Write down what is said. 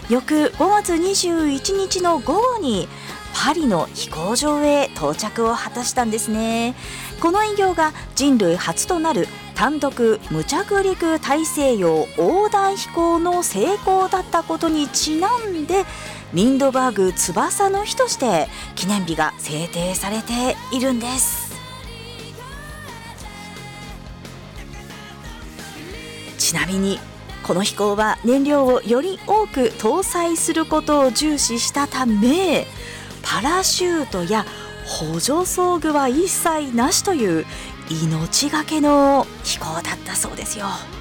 翌5月21日の午後にパリの飛行場へ到着を果たしたんですね。この偉業が人類初となる単独無着陸大西洋横断飛行の成功だったことにちなんで、リンドバーグ翼の日として記念日が制定されているんです。ちなみにこの飛行は燃料をより多く搭載することを重視したため、パラシュートや補助装具は一切なしという命がけの飛行だったそうですよ。